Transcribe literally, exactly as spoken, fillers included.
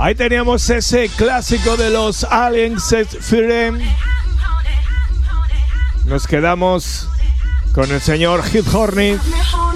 Ahí teníamos ese clásico de los Aliens Firem. Nos quedamos con el señor Hit Horny.